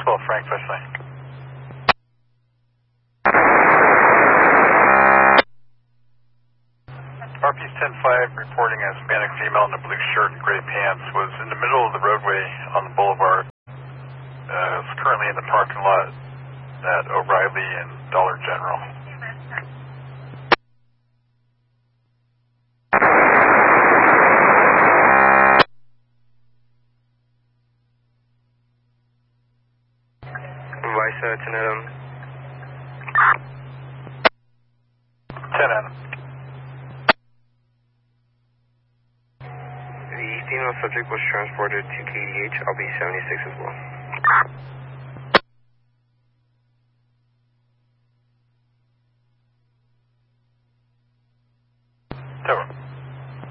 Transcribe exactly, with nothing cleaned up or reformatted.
twelve Frank, Wesley. R P ten five reporting a Hispanic female in a blue shirt and gray pants was in the middle of the roadway on the boulevard. Uh, is currently in the parking lot at O'Reilly and Dollar General. Vice uh, ten Adam. ten Adam. The female subject was transported to K D H. I'll be seventy-six as well.